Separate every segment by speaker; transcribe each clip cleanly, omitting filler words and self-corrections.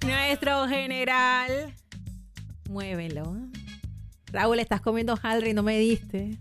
Speaker 1: Nuestro general. Muévelo. Raúl, estás comiendo hojaldre y no me diste.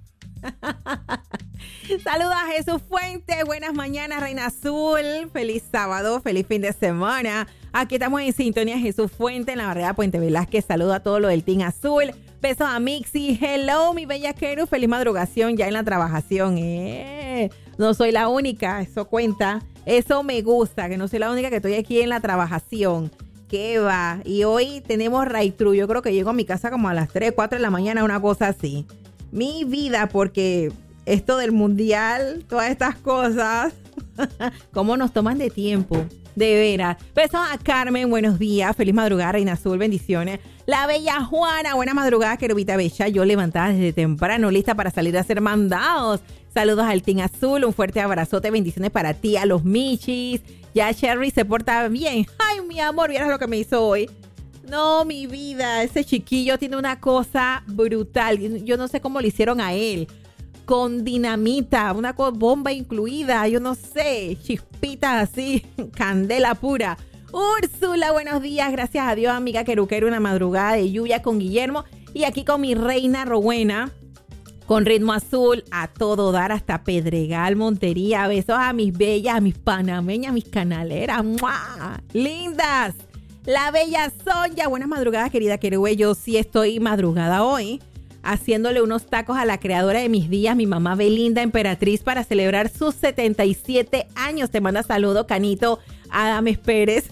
Speaker 1: Saludos a Jesús Fuentes. Buenas mañanas, Reina Azul. Feliz sábado, feliz fin de semana. Aquí estamos en sintonía, Jesús Fuentes, en la barriada Puente Velázquez. Saludo a todo lo del Team Azul. Besos a Mixi. Hello, mi bella Keru. Feliz madrugación ya en la trabajación. No soy la única, eso cuenta. Eso me gusta, que no soy la única que estoy aquí en la trabajación. ¿Qué va? Y hoy tenemos Raitru. Yo creo que llego a mi casa como a las 3, 4 de la mañana, una cosa así. Mi vida, porque esto del mundial, todas estas cosas, cómo nos toman de tiempo, de veras. Besos a Carmen, buenos días, feliz madrugada, Reina Azul, bendiciones. La bella Juana, buena madrugada, querubita bella, yo levantada desde temprano, lista para salir a hacer mandados. Saludos al Team Azul, un fuerte abrazote, bendiciones para ti, a los Michis. Ya Sherry se porta bien. Ay, mi amor, vieras lo que me hizo hoy. No, mi vida, ese chiquillo tiene una cosa brutal. Yo no sé cómo le hicieron a él. Con dinamita, una bomba incluida, yo no sé, chispitas así, candela pura. Úrsula, buenos días, gracias a Dios, amiga Queruquero, una madrugada de lluvia con Guillermo. Y aquí con mi reina Rowena, con ritmo azul, a todo dar hasta Pedregal, Montería. Besos a mis bellas, a mis panameñas, a mis canaleras. ¡Mua! ¡Lindas! La bella Sonia, buenas madrugadas, querida Querue. Yo sí estoy madrugada hoy, haciéndole unos tacos a la creadora de mis días, mi mamá Belinda Emperatriz, para celebrar sus 77 años. Te manda saludo, Canito Adames Pérez.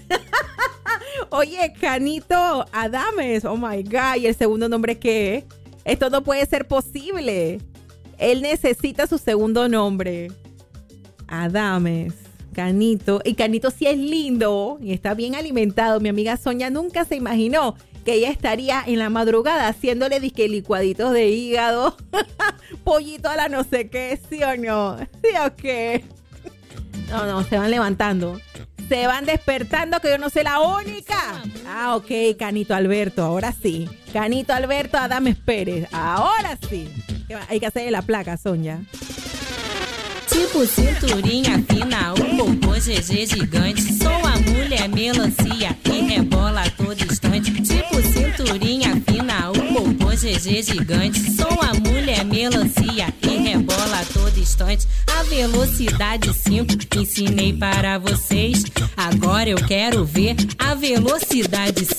Speaker 1: Oye, Canito Adames, oh my God. ¿Y el segundo nombre qué es? Esto no puede ser posible. Él necesita su segundo nombre. Adames. Canito. Y Canito sí es lindo y está bien alimentado. Mi amiga Sonia nunca se imaginó que ella estaría en la madrugada haciéndole disque licuaditos de hígado, pollito a la no sé qué, ¿sí o no? ¿Sí o qué? No, se van levantando. Se van despertando, que yo no soy la única. Ah, ok, Canito Alberto, ahora sí. Canito Alberto Adames Pérez, ahora sí. Hay que hacerle la placa, Sonia.
Speaker 2: Tipo cinturinha fina, o popô GG gigante. Sou a mulher melancia e rebola a todo instante. Tipo cinturinha fina, o popô GG gigante. Sou a mulher melancia e rebola a todo instante. A velocidade 5 ensinei para vocês. Agora eu quero ver a velocidade 5.